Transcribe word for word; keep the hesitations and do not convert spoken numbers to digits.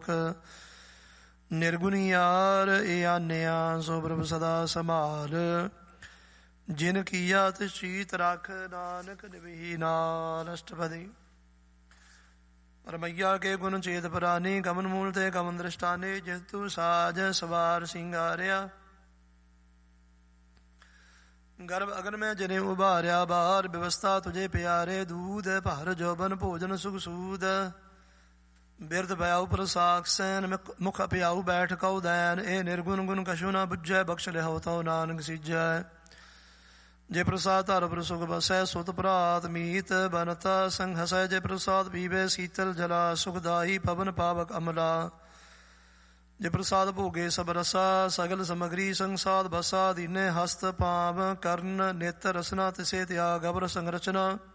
ਸੰਤੋਖ। ਨਿਰਗੁਣੀਆਰ ਏ ਆਨਿਆ ਸੋ ਪ੍ਰਭ ਸਦਾ ਸੰਭਾਲ। ਜਿਨ ਕੀਆ ਤਿਸ ਚੀਤ ਰਖ ਨਾਨਕ ਨਿਵਹੀ ਨਾਲ। ਅਸ਼ਟਪਦੀ। ਰਮਈਆ ਕੇ ਗੁਣ ਚੇਤ ਪਰਾਨੀ ਕਮਨ ਮੂਲ ਤੇ ਕਮਨ ਦ੍ਰਿਸ਼ਟਾਨੇ। ਜਿਸ ਤੂ ਸਾਜ ਸਵਾਰ ਸਿੰਗਾਰਿਆ ਗਰਭ ਅਗਨ ਮੈਂ ਜਨੇ ਉਭਾਰਿਆ। ਬਾਹਰ ਵਿਵਸਥਾ ਤੁਝੇ ਪਿਆਰੇ ਦੂਧ ਭਰ ਜੋਬਨ ਭੋਜਨ ਸੁਖ ਸੂਦ। ਬਿਰਧ ਭਇਆਉ ਪ੍ਰਸਾਖ ਸੈਨ ਮੁਖ ਪਿਆਉ ਬੈਠ ਕਉ ਦੈਨ। ਇਹ ਨਿਰਗੁਣ ਗੁਣ ਕਛੂ ਨਾ ਬੁੱਝੈ ਬਖਸ਼ ਲਿਹਉ ਤਉ ਨਾਨਕ ਸੀਜੈ। ਜੇ ਪ੍ਰਸਾਦ ਧਰ ਪਰ ਸੁਖ ਬਸੈ ਸੁਤ ਭਰਾਤ ਮੀਤ ਬਨਤਾ ਸੰਗ ਹਸੈ। ਜੇ ਪ੍ਰਸਾਦ ਪੀਵੇ ਸੀਤਲ ਜਲਾ ਸੁਖਦਾਈ ਪਵਨ ਪਾਵਕ ਅਮਲਾ। ਜੇ ਪ੍ਰਸਾਦ ਭੋਗੇ ਸਭ ਰਸਾ ਸਗਲ ਸਮਗਰੀ ਸੰਸਾਦ ਬਸਾ। ਦੀਨੇ ਹਸਤ ਪਾਵ ਕਰਨ ਨਿਤ ਰਸਨਾ ਤਿਸੇ ਤਿਆਗ ਅਵਰ ਸੰਰਚਨਾ।